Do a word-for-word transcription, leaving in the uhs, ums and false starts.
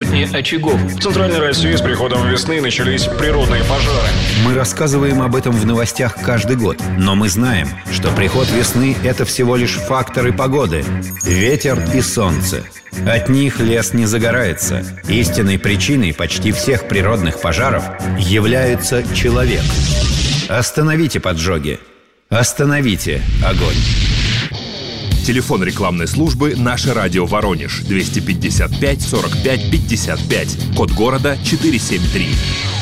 сотни очагов. В Центральной России с приходом весны начались природные пожары. Мы рассказываем об этом в новостях каждый год. Но мы знаем, что приход весны – это всего лишь факторы погоды. Ветер и солнце. От них лес не загорается. Истинной причиной почти всех природных пожаров является человек. Остановите поджоги. Остановите огонь. Телефон рекламной службы «Наше радио Воронеж» двести пятьдесят пять сорок пять пятьдесят пять. Код города четыреста семьдесят три.